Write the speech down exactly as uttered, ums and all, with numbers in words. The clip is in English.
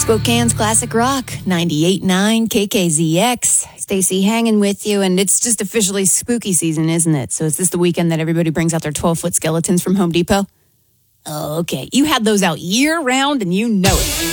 Spokane's Classic Rock, ninety-eight point nine K K Z X. Stacy hanging with you, and it's just officially spooky season, isn't it? So is this the weekend that everybody brings out their twelve-foot skeletons from Home Depot? Okay, you had those out year-round, and you know it.